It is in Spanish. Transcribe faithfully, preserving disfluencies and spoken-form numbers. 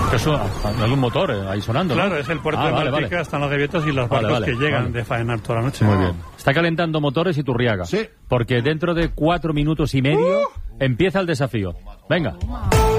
Eso, hay un motor eh, ahí sonando, Claro, ¿no? es el puerto ah, de vale, Malpica, vale. están las gaviotas y los Vale, barcos vale, que llegan vale. de faenar toda la noche. Muy bien. Está calentando motores Iturriaga. Sí. Porque dentro de cuatro minutos y medio uh. empieza el desafío. Venga.